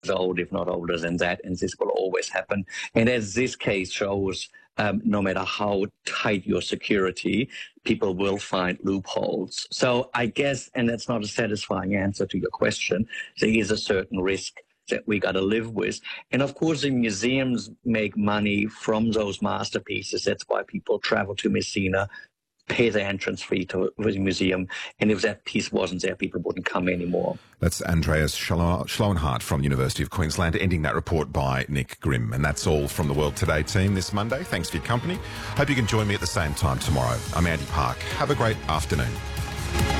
old, if not older than that, and this will always happen. And as this case shows, no matter how tight your security, people will find loopholes. So I guess, and that's not a satisfying answer to your question, there is a certain risk that we got to live with. And of course, the museums make money from those masterpieces. That's why people travel to Messina, pay the entrance fee to the museum, and if that piece wasn't there, people wouldn't come anymore. That's Andreas Schloenhart from the University of Queensland, ending that report by Nick Grimm. And that's all from the World Today team this Monday. Thanks for your company. Hope you can join me at the same time tomorrow. I'm Andy Park. Have a great afternoon.